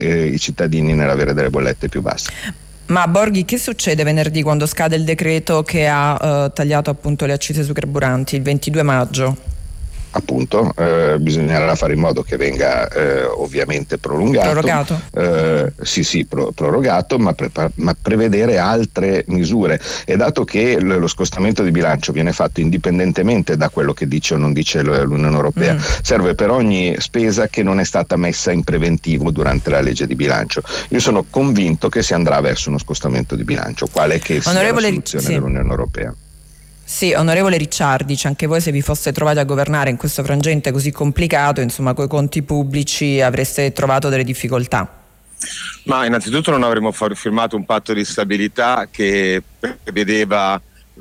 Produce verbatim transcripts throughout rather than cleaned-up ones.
eh, i cittadini nell'avere delle bollette più basse. Ma Borghi, che succede venerdì quando scade il decreto che ha eh, tagliato appunto le accise sui carburanti, il ventidue maggio? Appunto, eh, bisognerà fare in modo che venga eh, ovviamente prolungato, prorogato, eh, sì sì pro- prorogato, ma, pre- ma prevedere altre misure, e dato che l- lo scostamento di bilancio viene fatto indipendentemente da quello che dice o non dice l- l'Unione Europea, mm. serve per ogni spesa che non è stata messa in preventivo durante la legge di bilancio. Io sono convinto che si andrà verso uno scostamento di bilancio, quale che sia Onorevole, la soluzione sì. dell'Unione Europea. Sì, onorevole Ricciardi, anche voi se vi foste trovati a governare in questo frangente così complicato, insomma, coi conti pubblici avreste trovato delle difficoltà. Ma innanzitutto non avremmo firmato un patto di stabilità che prevedeva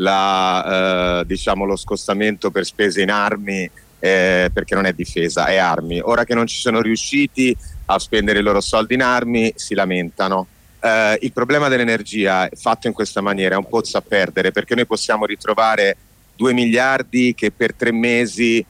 la, eh, diciamo, lo scostamento per spese in armi, eh, perché non è difesa, è armi. Ora che non ci sono riusciti a spendere i loro soldi in armi, si lamentano. Uh, il problema dell'energia fatto in questa maniera è un pozzo a perdere, perché noi possiamo ritrovare due miliardi che per tre mesi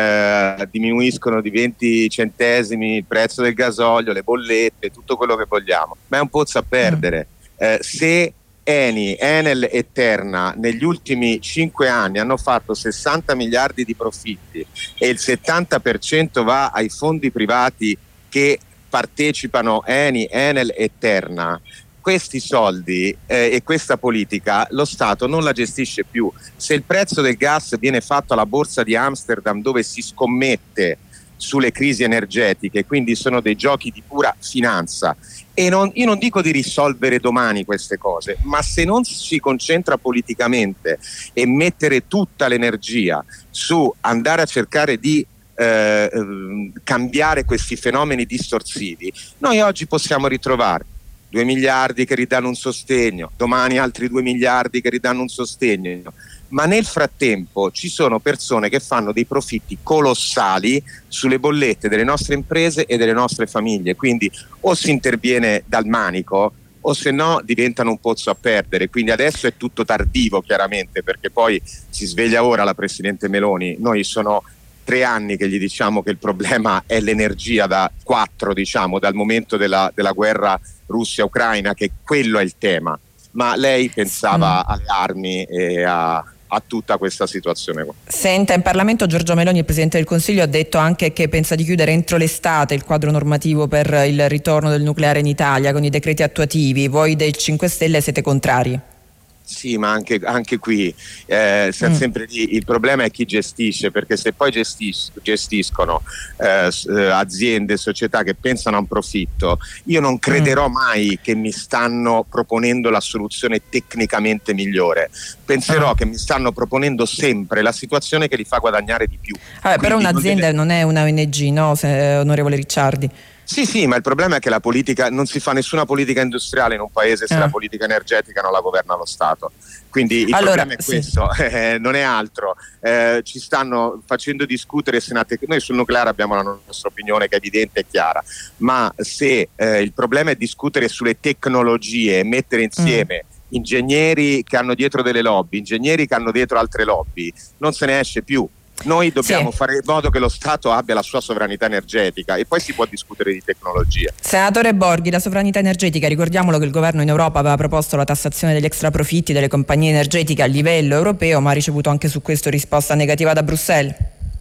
uh, diminuiscono di venti centesimi il prezzo del gasolio, le bollette, tutto quello che vogliamo, ma è un pozzo a perdere. Mm. Uh, se Eni, Enel e Terna negli ultimi cinque anni hanno fatto sessanta miliardi di profitti e il settanta per cento va ai fondi privati che partecipano Eni, Enel e Terna, questi soldi eh, e questa politica lo Stato non la gestisce più. Se il prezzo del gas viene fatto alla borsa di Amsterdam, dove si scommette sulle crisi energetiche, quindi sono dei giochi di pura finanza, e non, io non dico di risolvere domani queste cose, ma se non si concentra politicamente e mettere tutta l'energia su andare a cercare di Eh, eh, cambiare questi fenomeni distorsivi, noi oggi possiamo ritrovare due miliardi che ridanno un sostegno, domani altri due miliardi che ridanno un sostegno, ma nel frattempo ci sono persone che fanno dei profitti colossali sulle bollette delle nostre imprese e delle nostre famiglie, quindi o si interviene dal manico o se no diventano un pozzo a perdere. Quindi adesso è tutto tardivo, chiaramente, perché poi si sveglia ora la Presidente Meloni. Noi sono tre anni che gli diciamo che il problema è l'energia, da quattro diciamo dal momento della, della guerra Russia-Ucraina, che quello è il tema, ma lei pensava mm. alle armi e a, a tutta questa situazione qua. Senta, in Parlamento Giorgia Meloni, il Presidente del Consiglio, ha detto anche che pensa di chiudere entro l'estate il quadro normativo per il ritorno del nucleare in Italia con i decreti attuativi. Voi del cinque Stelle siete contrari? Sì, ma anche, anche qui eh, mm. sempre lì, il problema è chi gestisce, perché se poi gestis- gestiscono eh, aziende, società che pensano a un profitto, io non crederò mm. mai che mi stanno proponendo la soluzione tecnicamente migliore, penserò ah. che mi stanno proponendo sempre la situazione che li fa guadagnare di più. Vabbè, però un'azienda non, deve... non è una O N G, no, se, onorevole Ricciardi? Sì, sì, ma il problema è che la politica, non si fa nessuna politica industriale in un paese se ah. la politica energetica non la governa lo Stato. Quindi il allora, problema è questo, sì. eh, non è altro. Eh, ci stanno facendo discutere senate. Noi sul nucleare abbiamo la nostra opinione che è evidente e chiara, ma se eh, il problema è discutere sulle tecnologie e mettere insieme mm. ingegneri che hanno dietro delle lobby, ingegneri che hanno dietro altre lobby, non se ne esce più. Noi dobbiamo sì. fare in modo che lo Stato abbia la sua sovranità energetica e poi si può discutere di tecnologia. Senatore Borghi, la sovranità energetica, ricordiamolo che il governo in Europa aveva proposto la tassazione degli extraprofitti delle compagnie energetiche a livello europeo, ma ha ricevuto anche su questo risposta negativa da Bruxelles.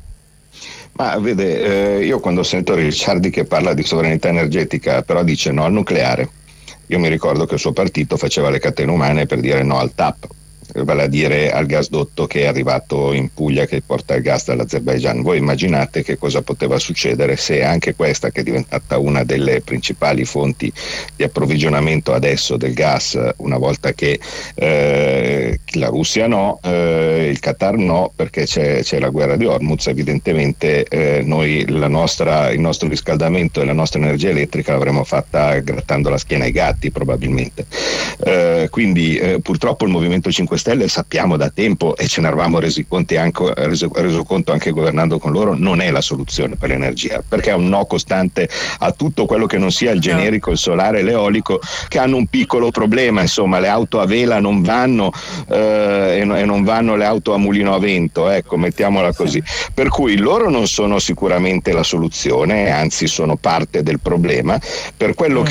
Ma vede, eh, io quando sento Ricciardi che parla di sovranità energetica, però dice no al nucleare, io mi ricordo che il suo partito faceva le catene umane per dire no al T A P, vale a dire al gasdotto che è arrivato in Puglia, che porta il gas dall'Azerbaigian. Voi immaginate che cosa poteva succedere se anche questa, che è diventata una delle principali fonti di approvvigionamento adesso del gas, una volta che eh, la Russia no, eh, il Qatar no, perché c'è, c'è la guerra di Hormuz, evidentemente eh, noi la nostra, il nostro riscaldamento e la nostra energia elettrica l'avremmo fatta grattando la schiena ai gatti probabilmente. Eh, quindi eh, purtroppo il Movimento cinque Stelle, sappiamo da tempo e ce ne eravamo resi conto anche, reso, reso conto anche governando con loro, non è la soluzione per l'energia, perché è un no costante a tutto quello che non sia il generico, il solare e l'eolico, che hanno un piccolo problema, insomma le auto a vela non vanno eh, e, no, e non vanno le auto a mulino a vento, ecco, mettiamola così, per cui loro non sono sicuramente la soluzione, anzi sono parte del problema. Per quello mm.